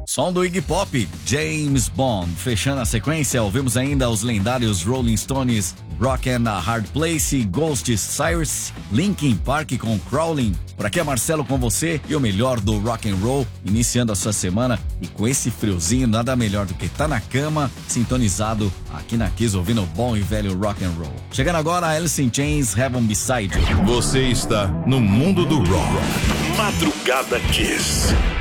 Som do Iggy Pop, James Bond. Fechando a sequência, ouvimos ainda os lendários Rolling Stones, Rockin' a Hard Place, Ghost, Cyrus, Linkin Park com Crawling. Por aqui é Marcelo com você e o melhor do rock and roll, iniciando a sua semana e com esse friozinho nada melhor do que tá na cama, sintonizado aqui na Kiss, ouvindo bom e velho rock and roll. Chegando agora a Alice in Chains, Heaven Beside You. Você está no mundo do rock. Madrugada Kiss.